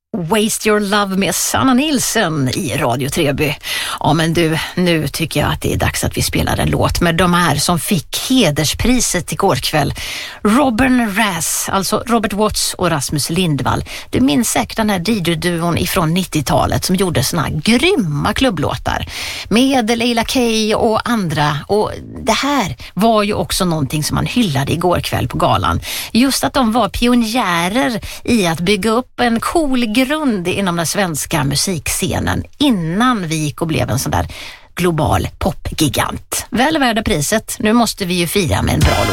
Waste Your Love med Sanna Nilsson i Radio Treby. Ja men du, nu tycker jag att det är dags att vi spelar en låt med de här som fick hederspriset igår kväll. Robin Rass, alltså Robert Watts och Rasmus Lindvall. Du minns säkert den här DJ-duon ifrån 90-talet som gjorde såna här grymma klubblåtar med Leila K och andra. Och det här var ju också någonting som man hyllade igår kväll på galan. Just att de var pionjärer i att bygga upp en cool grund inom den svenska musikscenen innan vi gick och blev en sån där global popgigant. Väl värda priset. Nu måste vi ju fira med en bra låt.